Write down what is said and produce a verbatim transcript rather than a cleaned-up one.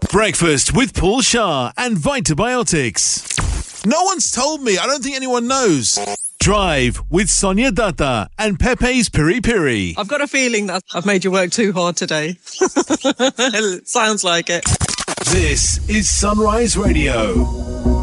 Breakfast with Paul Shah and Vitabiotics. No one's told me. I don't think anyone knows. Drive with Sonia Dutta and Pepe's Piri Piri. I've got a feeling that I've made you work too hard today. Sounds like it. This is Sunrise Radio.